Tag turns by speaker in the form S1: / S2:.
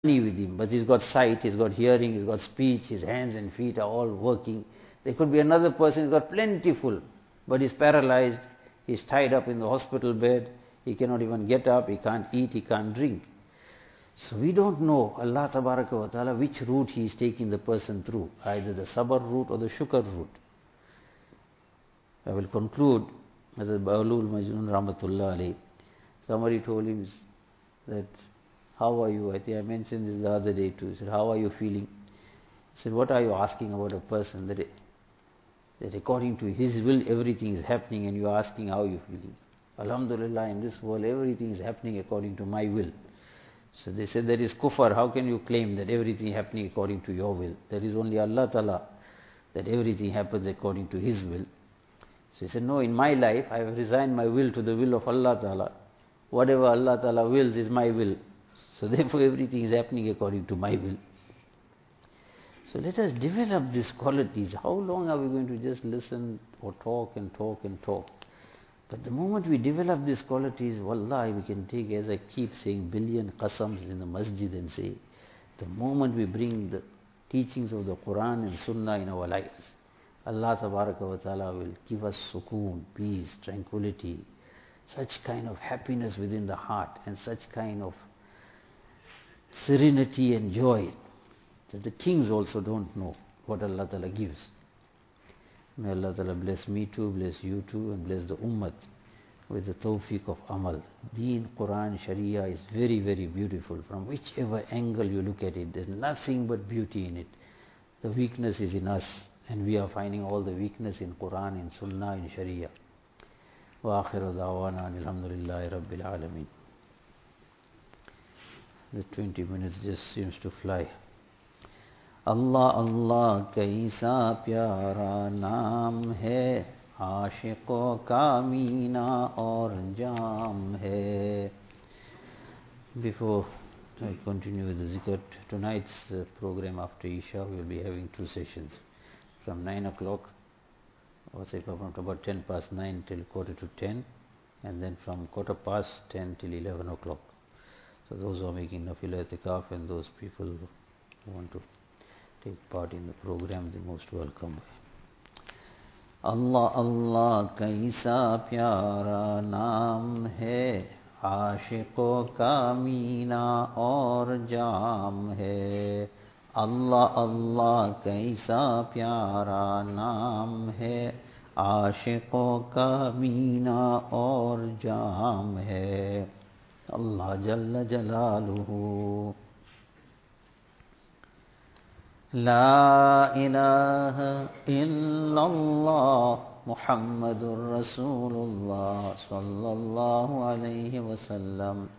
S1: with him, but he's got sight, he's got hearing, he's got speech, his hands and feet are all working. There could be another person who's got plentiful, but he's paralyzed, he's tied up in the hospital bed, he cannot even get up, he can't eat, he can't drink. So we don't know, Allah Tabaraka wa Ta'ala, which route he is taking the person through, either the sabr route or the shukr route. I will conclude, as Bahlul Majnun Rahmatullah alayhi, somebody told him that, how are you? I think I mentioned this the other day too. He said, how are you feeling? He said, what are you asking about a person? That according to his will everything is happening, and you are asking how you are feeling. Alhamdulillah, in this world everything is happening according to my will. So they said, that is kufr. How can you claim that everything is happening according to your will? There is only Allah Ta'ala, that everything happens according to His will. So he said, no, in my life I have resigned my will to the will of Allah Ta'ala. Whatever Allah Ta'ala wills is my will. So therefore everything is happening according to my will. So let us develop these qualities. How long are we going to just listen or talk and talk and talk? But the moment we develop these qualities, wallahi, we can take, as I keep saying, billion qasams in the masjid and say, the moment we bring the teachings of the Quran and Sunnah in our lives, Allah Tabaraka wa Ta'ala will give us sukoon, peace, tranquility, such kind of happiness within the heart and such kind of serenity and joy that the kings also don't know what Allah Ta'ala gives. May Allah Ta'ala bless me too, bless you too, and bless the ummah with the tawfiq of amal. Deen, Quran, Sharia is very, very beautiful. From whichever angle you look at it, there's nothing but beauty in it. The weakness is in us, and we are finding all the weakness in Quran, in Sunnah, in Sharia. Wa akhiru da'wana alhamdulillahi rabbil alameen. The 20 minutes just seems to fly. Allah Allah kaisa pyara naam hai, aashiqon ka meena aur jaam hai. Before I continue with the zikr, tonight's program after Isha, we will be having two sessions. From 9 o'clock, or say from about 10 past 9 till quarter to 10, and then from quarter past 10 till 11 o'clock. So those who are making nafila itikaf and those people who want to take part in the program, they're most welcome. Allah Allah kaisa pyara naam hai, aashiqon ka meena aur jaam hai. Allah Allah kaisa pyara naam hai, aashiqon ka meena aur jaam hai. Allah Jalla Jalaluhu. La ilaha illallah Muhammadur Rasulullah sallallahu alayhi wa sallam.